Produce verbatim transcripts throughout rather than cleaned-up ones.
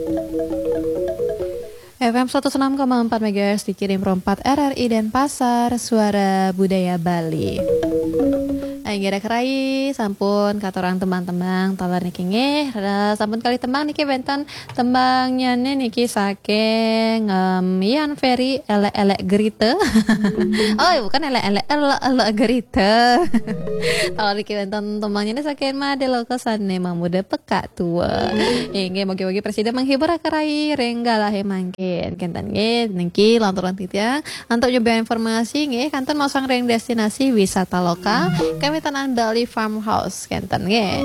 F M seratus enam koma empat MHz dikirim perempat R R I Denpasar, Suara Budaya Bali. Ainggira kerai sampun katorang tembang-tembang talar niki nggih sampun kali tembang niki benten tembangnya niki saking um, Ian Ferry elek-elek gerite. Oh bukan elek-elek elek-elek gerite. Talar niki benten tembangnya ini saking Made Lokosan memang muda peka tua. Inggih mogi-mogi presiden menghibur kerai renggalah mangkin kenten nggih niki lanturan titiang untuk nyoba informasi nggih kanton mau sang reng destinasi wisata lokal kami tenan Bali Farmhouse kenten nggih.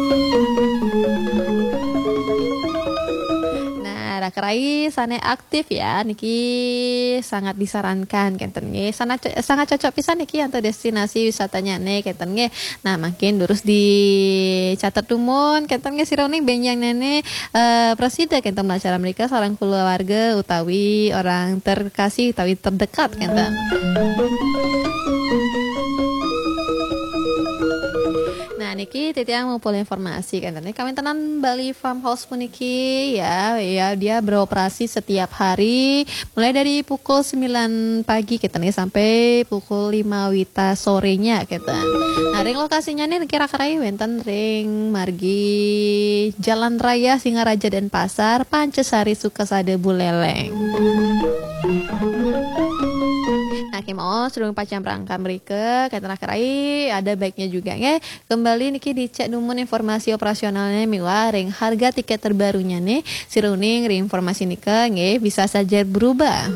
Nah, rakerai sane aktif ya niki sangat disarankan kenten nggih. Sangat sangat cocok pisan niki untuk destinasi wisatanya nih kenten nggih. Nah, makin terus dicatat dumun kenten nggih sironing benjang nene uh, presiden kenten acara mereka sareng keluarga utawi orang terkasih utawi terdekat kenten. Nah niki titiang ngumpul informasi kan tadi kami tenan Bali Farmhouse puniki ya ya dia beroperasi setiap hari mulai dari pukul sembilan pagi kita nih sampai pukul lima wita sorenya kita. Nah ring lokasinya nih kira-kira wenten ring margi Jalan Raya Singaraja Denpasar Pancesari Sukasada Buleleng. Nah, mau sedang pacam rangka mereka kata kerai ada baiknya juga ya. Kembali niki dicek dumun informasi operasionalnya miwa ring harga tiket terbarunya nih si runing ring informasi nika nggih bisa saja berubah.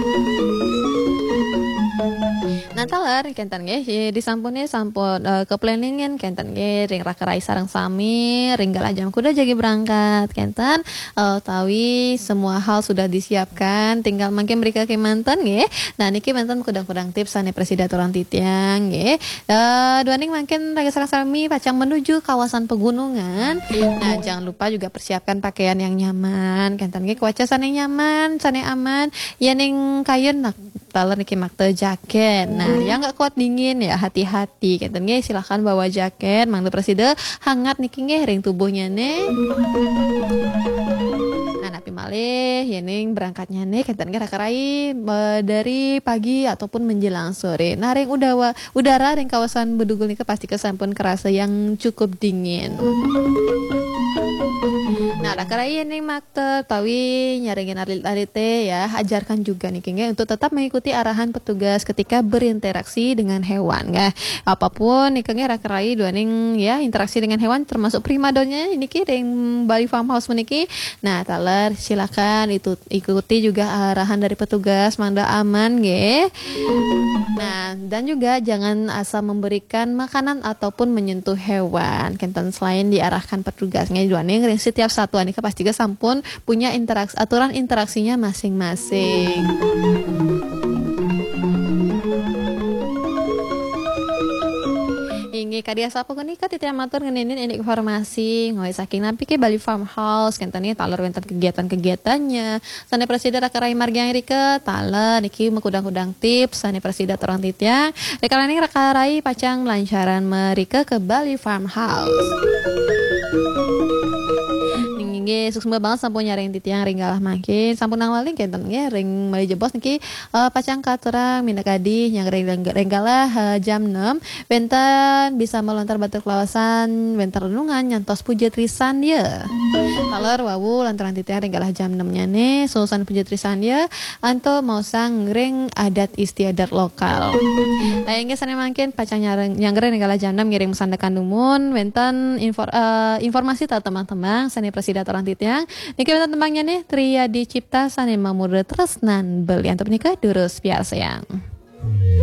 Nah talar kenten nggih disampune sampun uh, ke planningen kenten nggih ring rakerai sareng sami ring galajam kuda jadi berangkat kenten uh, tawi semua hal sudah disiapkan tinggal mungkin mereka ke mantan nggih. Nah niki mantan kudang-kudang tips ane presiden orang titiang nggih. Uh, duaning mungkin raga sareng sami pacang menuju kawasan pegunungan. Nah jangan lupa juga persiapkan pakaian yang nyaman kenten nggih kuaca sane nyaman sane aman ya ning kayen nak talar niki makte jaket. Nah yang nggak kuat dingin ya hati-hati katanya silahkan bawa jaket mangga presiden hangat niki nggih ring tubuhnya nih. Nah napi malih ya ning berangkatnya nih katanya rakarai dari pagi ataupun menjelang sore. Nah ring udara udara ring kawasan Bedugul nih pasti kesampun kerasa yang cukup dingin. Nah, rakarai ini makte tawi nyaringin atlet-atlet ya, ajarkan juga nih kayaknya untuk tetap mengikuti arahan petugas ketika berinteraksi dengan hewan ya. Apapun nih kayaknya rakarai dua ning ya interaksi dengan hewan termasuk primadonnya ini kiring Bali Farmhouse meniki. Nah, taler silakan itu ikuti juga arahan dari petugas manda aman ya. Nah, dan juga jangan asal memberikan makanan ataupun menyentuh hewan. Kenten selain diarahkan petugasnya dua ning setiap satu ini pasti sampun punya interaksi aturan interaksinya masing-masing. Ingi karya sapa kenika titiang matur ngenenin ini informasi ngoy saking nampi ke Bali Farmhouse kentani taler wenten kegiatan-kegiatannya sane presiden rakarai margi rike taler niki mekudang-kudang tips sane presiden orang titiang rekalani rakarai pacang lancaran merike ke Bali Farmhouse. Nggih sukses banget sampun nyaring titiang ring galah makin sampun nangwaling kenten nggih ring mali jebos niki uh, pacang katurang minda kadi yang ring ring galah uh, jam enam benten bisa melontar batu kelawasan bentar renungan nyantos puja trisan ya. Kalor wawu lantaran titiang ring galah jam enam nya nih sulusan puja trisan ya anto mau sang ring adat istiadat lokal. Lainnya sana makin pacang nyaring yang ring galah jam enam ngiring mesandakan dumun benten info, uh, informasi tak teman-teman sani presiden orang titiang niki benten tembangnya nih Triadi Cipta sane mamure tresnan beli antep nikah durus biar sayang.